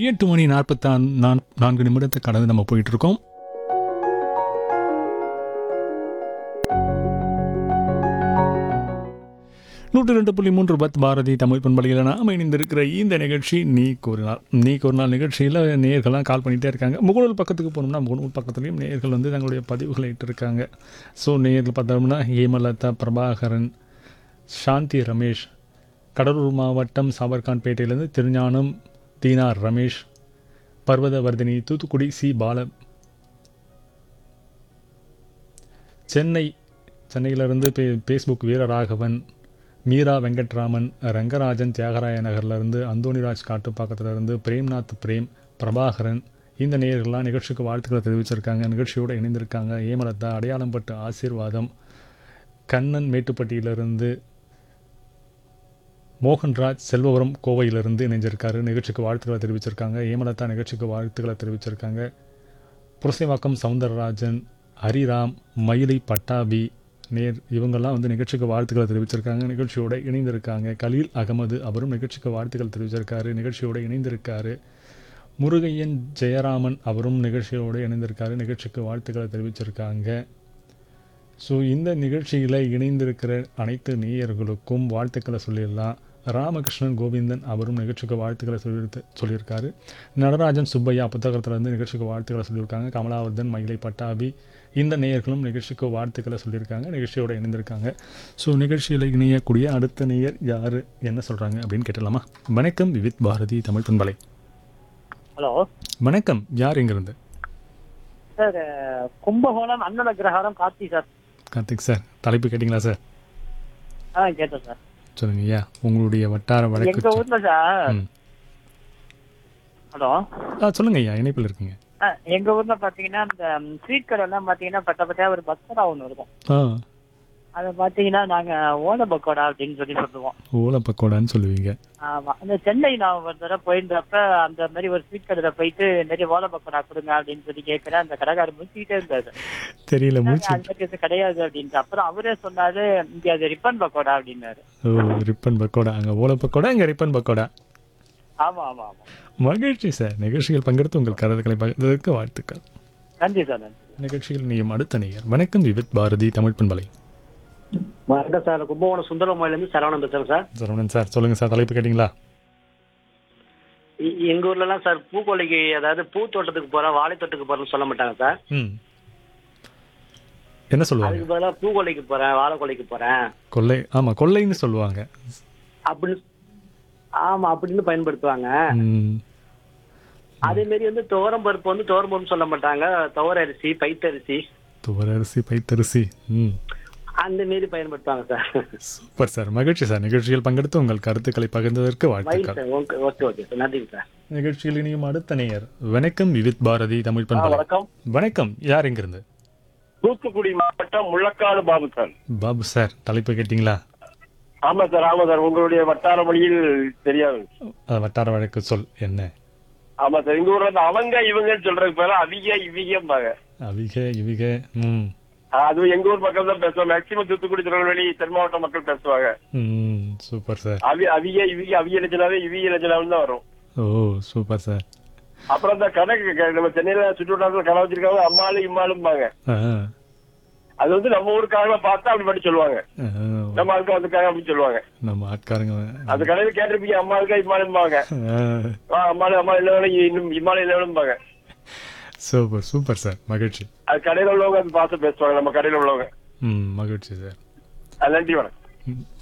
8 மணி 44 நிமிடத்தை கடந்து நம்ம போயிட்டு இருக்கோம். நூற்று 2.3 பத் பாரதி தமிழ் பண்பலையில் நாம் இணைந்திருக்கிற இந்த நிகழ்ச்சி நீ கூறினால் நிகழ்ச்சியில் நேயர்கள்லாம் கால் பண்ணிகிட்டே இருக்காங்க. முகநூல் பக்கத்துக்கு போனோம்னா முகநூல் பக்கத்துலேயும் நேயர்கள் வந்து தங்களுடைய பதிவுகளை இட்டிருக்காங்க. ஸோ நேயர்கள் பார்த்தோம்னா ஹேமலதா, பிரபாகரன், சாந்தி ரமேஷ், கடலூர் மாவட்டம் சாவர்கான்பேட்டையிலேருந்து திருஞானம் தீனா ரமேஷ், பர்வதவர்தினி, தூத்துக்குடி சி பால, சென்னையிலேருந்து ஃபேஸ்புக் வீரராகவன், மீரா வெங்கட்ராமன், ரங்கராஜன் தியாகராய நகர்லேருந்து, அந்தோனிராஜ் காட்டுப்பாக்கத்திலேருந்து, பிரேம்நாத் பிரேம், பிரபாகரன், இந்த நேயர்கள்லாம் நிகழ்ச்சிக்கு வாழ்த்துக்களை தெரிவிச்சிருக்காங்க. நிகழ்ச்சியோடு இணைந்திருக்காங்க. ஏமலதா, அடையாளம்பட்டு ஆசீர்வாதம், கண்ணன் மேட்டுப்பட்டியிலிருந்து, மோகன்ராஜ் செல்வபுரம் கோவையிலிருந்து இணைஞ்சிருக்காரு. நிகழ்ச்சிக்கு வாழ்த்துக்களை தெரிவிச்சிருக்காங்க. ஏமலதா நிகழ்ச்சிக்கு வாழ்த்துக்களை தெரிவிச்சிருக்காங்க. புரசைவாக்கம் சவுந்தரராஜன், ஹரிராம், மயிலை பட்டாபி இவங்கெல்லாம் வந்து நிகழ்ச்சிக்கு வாழ்த்துக்களை தெரிவிச்சிருக்காங்க. நிகழ்ச்சியோடு இணைந்திருக்காங்க. கலீல் அகமது அவரும் நிகழ்ச்சிக்கு வாழ்த்துக்கள் தெரிவிச்சிருக்காரு. நிகழ்ச்சியோடு இணைந்திருக்காரு. முருகையன் ஜெயராமன் அவரும் நிகழ்ச்சியோடு இணைந்திருக்காரு. நிகழ்ச்சிக்கு வாழ்த்துக்களை தெரிவிச்சிருக்காங்க. ஸோ இந்த நிகழ்ச்சியில் இணைந்திருக்கிற அனைத்து நேயர்களுக்கும் வாழ்த்துக்களை சொல்லிடலாம். ராமகிருஷ்ணன் கோவிந்தன் அவரும் நிகழ்ச்சிக்கு வாழ்த்துக்களை சொல்லியிருக்காரு. நடராஜன் சுப்பையா புத்தகத்திலேருந்து நிகழ்ச்சிக்கு வாழ்த்துக்களை சொல்லியிருக்காங்க. கமலாவர்தன், மயிலை பட்டாபி, இந்த நேயர்களும் நிகழ்ச்சிக்கு வாழ்த்துக்களை சொல்லியிருக்காங்க. நிகழ்ச்சியோடு இணைந்திருக்காங்க. ஸோ நிகழ்ச்சியில் இணையக்கூடிய அடுத்த நேயர் யார், என்ன சொல்கிறாங்க அப்படின்னு கேட்டலாமா? வணக்கம், விவித் பாரதி தமிழ் பண்பலை. ஹலோ, வணக்கம். யார் எங்கிருந்து? Sir, Kumbakonam அன்னலகிரகாரம் Karthik sir. Karthik sir, தலைப்பு கேட்டிங்களா சார்? கேட்டேன் சார். சொல்லுங்க ஐயா, உங்களுடைய வட்டார வழக்கு. எங்க ஊர்ல சார். ஹலோ, சொல்லுங்க ஐயா, இணைப்பில் இருக்கீங்க. எங்க ஊர்ல பாத்தீங்கன்னா இந்த ஸ்வீட் கடை எல்லாம் பாத்தீங்கன்னா பட்ட ஒரு பக்கோடா ஒண்ணு இருக்கும். அதை பாத்தீங்கன்னா நாங்க ஓலை பக்கோடா அப்படின்னு சொல்லுவோம். ஓலை பக்கோடான்னு சொல்லுவீங்க? ஆமா. அந்த சென்னை நான் ஒரு தடவை போயிருந்தப்ப அந்த மாதிரி ஒரு ஸ்வீட் கடையில போயிட்டு நிறைய ஓலை பக்கோடா கொடுங்க அப்படின்னு சொல்லி கேட்கிறேன். அந்த கடைக்காரர் முடிச்சுக்கிட்டே இருந்தாரு. தெரியல, அது கிடையாது அப்படின்ட்டு. அப்புறம் அவரே சொன்னாரு, இங்க அது ரிப்பன் பக்கோடா அப்படின்னாரு. ஓ, ரிப்பன் பக்கோடா. அங்க ஓலை பக்கோடா, இங்க ரிப்பன் பக்கோடா. ஆமா ஆமா ஆமா. மகிழ்ச்சி சார். நிகழ்ச்சிகள் பங்கெடுத்து உங்கள் கருத்துக்களை பகிர்ந்ததற்கு வாழ்த்துக்கள். நன்றி சார். நன்றி. நிகழ்ச்சியில் நீயும் அடுத்த நேயர். வணக்கம், விவித் பாரதி தமிழ் பண்பலை. வணக்கம் சார். கும்பகோணம் சுந்தரமாயிலிருந்து சரவணன் பேசுறேன் சார். சரவணன் சார், சொல்லுங்க சார். தலைப்பு கேட்டீங்களா? எங்க ஊர்ல எல்லாம் சார் பூக்கொல்லைக்கு, அதாவது பூ தோட்டத்துக்கு போறேன், வாழை தோட்டத்துக்கு போறேன்னு சொல்ல மாட்டாங்க சார். என்ன சொல்லுவாங்க? அதுக்கு பதிலாக பூக்கொல்லைக்கு போறேன், வாழை கொல்லைக்கு போறேன், கொள்ளை. ஆமா, கொள்ளைன்னு சொல்லுவாங்க அப்படின்னு. ஆமா, அப்படின்னு பயன்படுத்துவாங்க. அதே மாதிரி வந்து துவரம் பருப்பு வந்து துவரம் பருப்பு சொல்ல மாட்டாங்க, துவர அரிசி, பைத்தரிசி. துவரரிசி, பைத்தரிசி அந்த மாரி பயன்படுத்துவாங்க சார். Super sir. மகிழ்ச்சி சார். நிகழ்ச்சியில் பங்கெடுத்து உங்கள் கருத்துக்களை பகிர்ந்ததற்கு வாழ்த்துக்கள். ஓகே சார், நன்றி சார். நிகழ்ச்சியில் இனியும் அடுத்த நேயர். வணக்கம், விவித் பாரதி தமிழ் பண்பலை. வணக்கம். வணக்கம். யார் எங்கிருந்து? தூத்துக்குடி மாவட்டம் முள்ளக்காடு பாபு சார். பாபு சார், தலைப்பு கேட்டீங்களா? ஆமா சார், ஆமா சார். உங்களுடைய வட்டார மொழியில் தெரியாது. வட்டார வழக்கு சொல் என்ன? ஆமா சார், எங்க ஊர்ல இருந்து அவங்க இவங்கன்னு சொல்றதுக்கு பேர அவிக இவிகம்பாங்க. அவிக இவிக. அது எங்க ஊர் மக்கள் தான் பேசுவாங்க. மேக்சிமம் தூத்துக்குடி, திருநெல்வேலி, தென் மாவட்ட மக்கள் பேசுவாங்க. Super sir. அவிக இவிக, அவிய லட்சணாவே இவிக லட்சணாவும் தான் வரும். ஓ, சூப்பர் சார். அப்புறம் இந்த கணக்கு நம்ம சென்னையில சுற்று வட்டாரத்துல கடை வச்சிருக்காங்க, அம்மாளு இம்மாளும்பாங்க. அது வந்து நம்ம ஊருக்காக பார்த்தா அப்படி மட்டும் சொல்லுவாங்க. நம்ம ஆளுக்கா வந்துருக்காங்க அப்படின்னு சொல்லுவாங்க. நம்ம ஆட்காரங்க அந்த கடையில கேட்டிருப்பீங்க, அம்மாளுக்கா இம்மாளும்பாங்க. அம்மாளு அம்மா இல்லை, இன்னும் இம்மாளு இல்லைம்பாங்க. Super super sir. மகிழ்ச்சி. அது கடையில உள்ளவங்க அது பார்த்து பேசுவாங்க, நம்ம கடையில உள்ளவங்க. மகிழ்ச்சி சார். நன்றி, வணக்கம்.